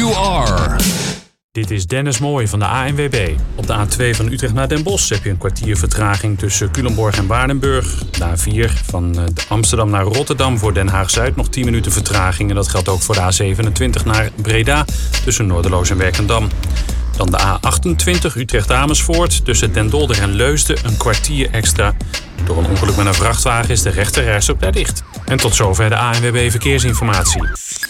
you are. Dit is Dennis Mooij van de ANWB. Op de A2 van Utrecht naar Den Bosch heb je een kwartier vertraging tussen Culemborg en Waardenburg. De A4 van Amsterdam naar Rotterdam voor Den Haag-Zuid nog 10 minuten vertraging. En dat geldt ook voor de A27 naar Breda tussen Noorderloos en Werkendam. Dan de A28 Utrecht-Amersfoort tussen Den Dolder en Leusden een kwartier extra. Door een ongeluk met een vrachtwagen is de rechterrijstrook daar dicht. En tot zover de ANWB Verkeersinformatie.